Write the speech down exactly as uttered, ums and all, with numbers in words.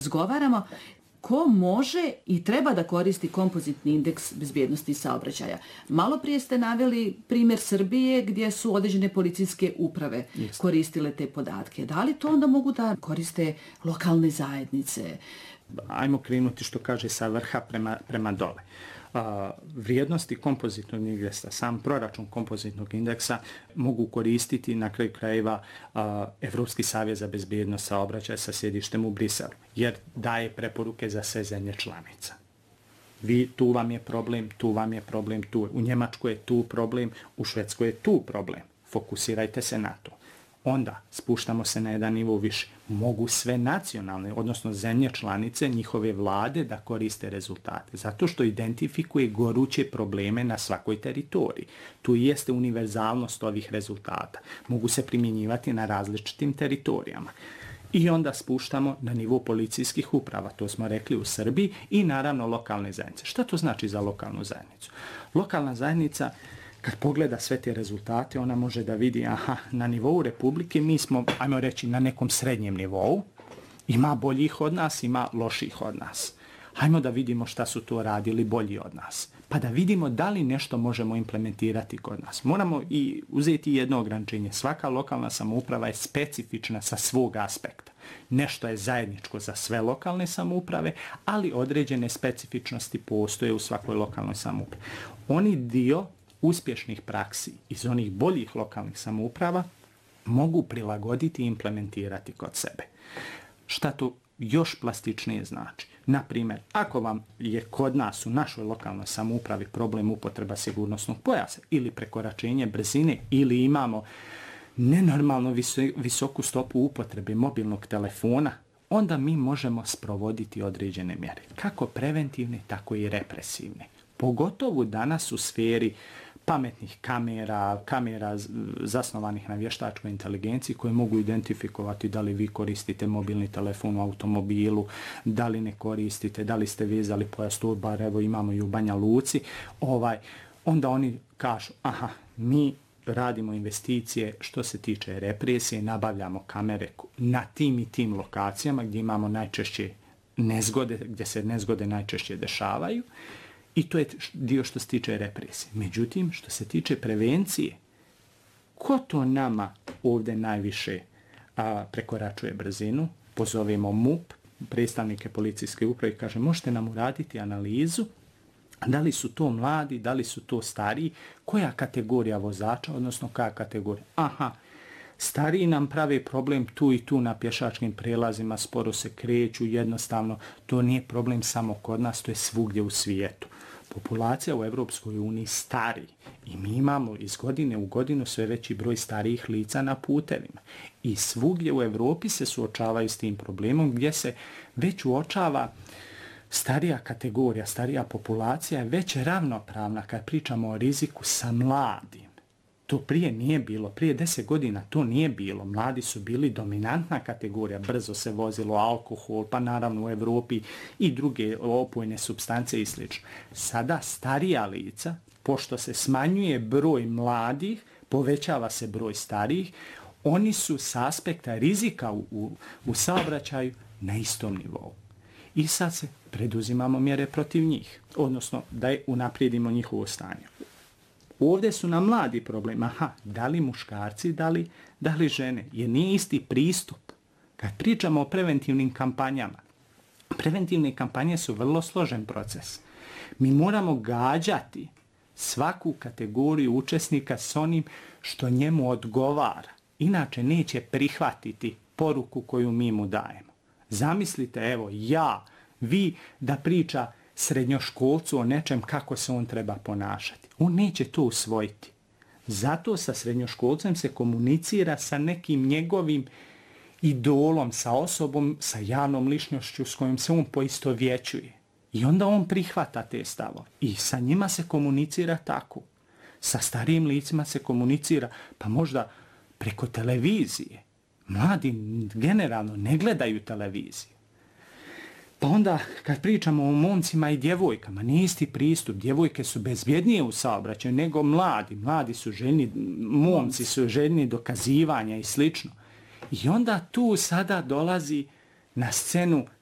Razgovaramo ko može i treba da koristi kompozitni indeks bezbjednosti saobraćaja. Malo prije ste naveli primjer Srbije gdje su određene policijske uprave Jeste. koristile te podatke. Da li to onda mogu da koriste lokalne zajednice? Ajmo krenuti što kaže sa vrha prema, prema dole. Uh, vrijednosti kompozitnog indeksa, sam proračun kompozitnog indeksa mogu koristiti na kraju krajeva uh, Evropski savjet za bezbjednost saobraćaja sa sjedištem u Briselu, jer daje preporuke za sve zemlje članica. Vi, tu vam je problem, tu vam je problem, tu. U Njemačkoj je tu problem, u Švedskoj je tu problem. Fokusirajte se na to. Onda spuštamo se na jedan nivo više. Mogu sve nacionalne, odnosno zemlje članice, njihove vlade da koriste rezultate. Zato što identifikuje goruće probleme na svakoj teritoriji. Tu jeste univerzalnost ovih rezultata. Mogu se primjenjivati na različitim teritorijama. I onda spuštamo na nivo policijskih uprava, to smo rekli u Srbiji, i naravno lokalne zajednice. Šta to znači za lokalnu zajednicu? Lokalna zajednica, kad pogleda sve te rezultate, ona može da vidi, aha, na nivou Republike mi smo, ajmo reći, na nekom srednjem nivou. Ima boljih od nas, ima loših od nas. Hajmo da vidimo šta su to radili bolji od nas. Pa da vidimo da li nešto možemo implementirati kod nas. Moramo i uzeti jedno ograničenje. Svaka lokalna samouprava je specifična sa svog aspekta. Nešto je zajedničko za sve lokalne samouprave, ali određene specifičnosti postoje u svakoj lokalnoj samoupravi. Oni dio uspješnih praksi iz onih boljih lokalnih samouprava mogu prilagoditi i implementirati kod sebe. Šta to još plastičnije znači? Naprimjer, ako vam je kod nas u našoj lokalnoj samoupravi problem upotreba sigurnosnog pojasa ili prekoračenje brzine ili imamo nenormalno visoku stopu upotrebe mobilnog telefona, onda mi možemo sprovoditi određene mjere. Kako preventivne, tako i represivne. Pogotovo danas u sferi pametnih kamera, kamera zasnovanih na vještačkoj inteligenciji koje mogu identifikovati da li vi koristite mobilni telefon u automobilu, da li ne koristite, da li ste vezali pojas turbar, evo imamo i u Banja Luci, ovaj, onda oni kažu, aha, mi radimo investicije što se tiče represije, nabavljamo kamere na tim i tim lokacijama gdje imamo najčešće nezgode, gdje se nezgode najčešće dešavaju. I to je dio što se tiče represije. Međutim, što se tiče prevencije, ko to nama ovdje najviše a, prekoračuje brzinu? Pozovemo M U P, predstavnike policijske uprave, i kaže, možete nam uraditi analizu, da li su to mladi, da li su to stariji, koja kategorija vozača, odnosno koja kategorija? Aha, stariji nam prave problem tu i tu na pješačkim prelazima, sporo se kreću, jednostavno, to nije problem samo kod nas, to je svugdje u svijetu. Populacija u Evropskoj uniji stari i mi imamo iz godine u godinu sve veći broj starijih lica na putevima. I svugdje u Evropi se suočavaju s tim problemom gdje se već uočava starija kategorija, starija populacija je već ravnopravna kad pričamo o riziku sa mladim. To prije nije bilo, prije deset godina to nije bilo. Mladi su bili dominantna kategorija, brzo se vozilo alkohol, pa naravno u Evropi i druge opojne supstance i sl. Sada starija lica, pošto se smanjuje broj mladih, povećava se broj starijih, oni su s aspekta rizika u, u, u saobraćaju na istom nivou. I sad se preduzimamo mjere protiv njih, odnosno da je unaprijedimo njihovo stanje. Ovdje su nam mladi problem. Aha, da li muškarci, da li, da li žene? Jer nije isti pristup. Kad pričamo o preventivnim kampanjama, preventivne kampanje su vrlo složen proces. Mi moramo gađati svaku kategoriju učesnika s onim što njemu odgovara. Inače neće prihvatiti poruku koju mi mu dajemo. Zamislite, evo, ja, vi, da priča srednjoškolcu o nečem kako se on treba ponašati. On neće to usvojiti. Zato sa srednjoškolcem se komunicira sa nekim njegovim idolom, sa osobom, sa javnom ličnošću s kojom se on poistovjećuje. I onda on prihvata te stavove. I sa njima se komunicira tako. Sa starijim licima se komunicira, pa možda preko televizije. Mladi generalno ne gledaju televiziju. Pa onda, kad pričamo o momcima i djevojkama, nije isti pristup. Djevojke su bezbjednije u saobraćaju nego mladi. Mladi su željni, momci su željni dokazivanja i slično. I onda tu sada dolazi na scenu